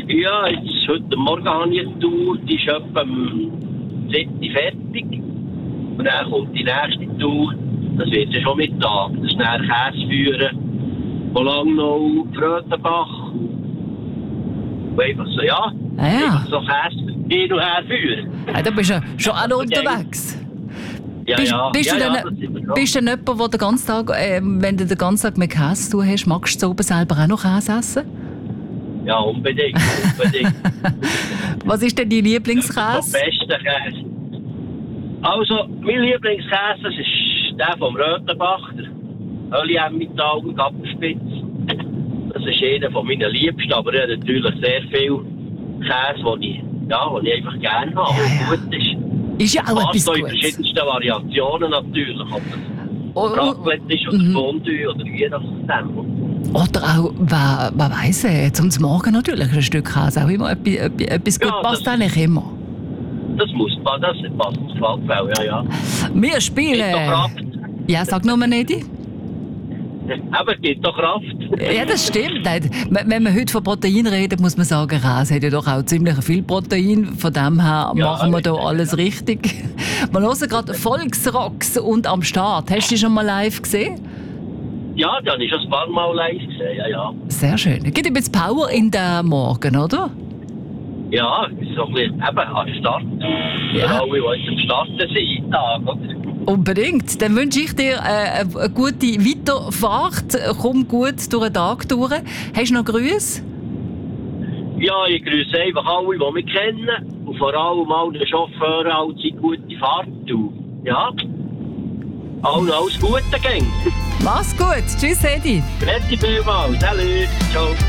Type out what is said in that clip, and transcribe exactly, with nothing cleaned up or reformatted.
Ja, jetzt, heute Morgen habe ich eine Tour, die ist etwa um siebzehn fertig. Und dann kommt die nächste Tour, das wird ja schon Mittag. Das ist dann Käse führen, von Langnau, Frötenbach. Und einfach so, ja, Ah, ja. einfach so Käse hin und her führen. Ja, da bist du schon alle unterwegs. Ja, Bist, ja, bist, ja, du ja, denn, das sind wir schon. bist du denn jemand, der den ganzen Tag, äh, wenn du den ganzen Tag mit Käse zu tun hast, magst du oben selber auch noch Käse essen? Ja, unbedingt, unbedingt. Was ist denn dein Das Lieblingskäse? ist der beste Käse. Also, mein Lieblingskäse das ist der vom Rötenbach, der Ölli-Emmental und Gappenspitz. Das ist einer von meinen Liebsten, aber ich habe natürlich sehr viel Käse, den ich, ja, den ich einfach gerne habe Ja, und gut ist. Ist ja auch etwas Passt auch in Gutes. verschiedensten Variationen natürlich. Ob Oh, das oh, Raclette ist oder mhm. Fondue oder je nachdem. Oder auch, wer, wer weiss, äh, zum Morgen natürlich ein Stück Käse auch immer etwas, etwas, etwas Ja, gut passt das- eigentlich immer. Das muss passen, das passt ins Fallfeld, ja, ja. Wir Gibt doch spielen... Kraft. Ja, sag nur mal nicht. Aber es gibt doch Kraft. Ja, das stimmt. Nein, wenn man heute von Protein redet, muss man sagen, Käse hat ja doch auch ziemlich viel Protein. Von dem her Ja, machen wir da richtig, alles richtig. Wir hören gerade Volksrocks und am Start. Hast du die schon mal live gesehen? Ja, dann ist ein paar Mal live gesehen, ja, ja. Sehr schön. Gibt ein bisschen Power in den Morgen, oder? Ja, so ein bisschen eben am Start. Ja. Für alle, die jetzt am Starten sind, Tag, oder? Unbedingt. Dann wünsche ich dir äh, eine gute Weiterfahrt. Komm gut durch den Tag durch. Hast du noch Grüße? Ja, ich grüße einfach alle, die mich kennen. Und vor allem alle Chauffeure, allzeit gute Fahrt. Du. Ja. Allen alles Gute, gang. Mach's gut. Tschüss, Edi. Grüezi vielmals. Salut. Ciao.